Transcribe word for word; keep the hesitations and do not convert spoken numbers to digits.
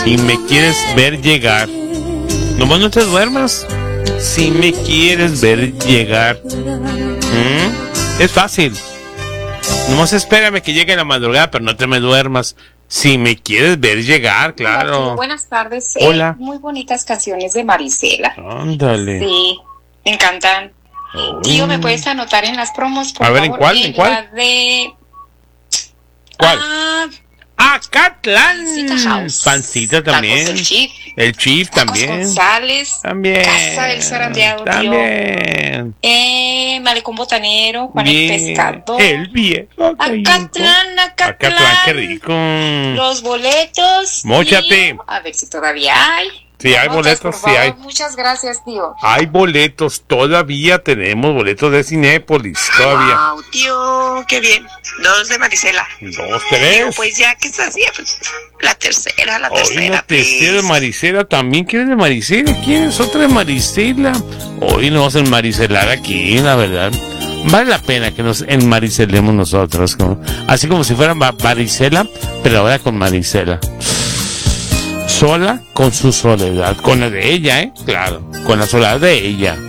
y me quieres ver llegar. Nomás no te duermas. Si me quieres ver llegar. ¿Mm? Es fácil. Nomás espérame que llegue la madrugada, pero no te me duermas. Si me quieres ver llegar, claro. Hola, buenas tardes. Hola. Eh, muy bonitas canciones de Marisela. Ándale. Sí, me encantan. Oh. Tío, ¿me puedes anotar en las promos, por A ver, ¿en favor? cuál? ¿En cuál? La de... ¿Cuál? Ah, Acatlán. Pancita House. Pancita también. Tacos del Chief. El Chief Tacos también. González. También. Casa del Zarandeado, tío. También. Eh, Malecón Botanero, Juan Bien. el Pescador. El viejo. Acatlán, Acatlán. Acatlán, qué rico. Los boletos. Móchate. Tío. A ver si todavía hay. Sí, hay Notas, boletos, por sí favor. hay. Muchas gracias, tío. Hay boletos, todavía tenemos boletos de Cinépolis, todavía. Wow, tío, qué bien. Dos de Marisela. Dos, Tío, tres. pues ya que estás ya, pues, la tercera, la Hoy tercera. la tercera de please. Marisela, ¿también quieres de Marisela? ¿Quieres otra de Marisela? Hoy nos vamos a enmaricelar aquí, la verdad. Vale la pena que nos enmaricelemos nosotros, como, así como si fuera Ma- Marisela, pero ahora con Marisela. Sola con su soledad, con la de ella, ¿eh? Claro, con la soledad de ella.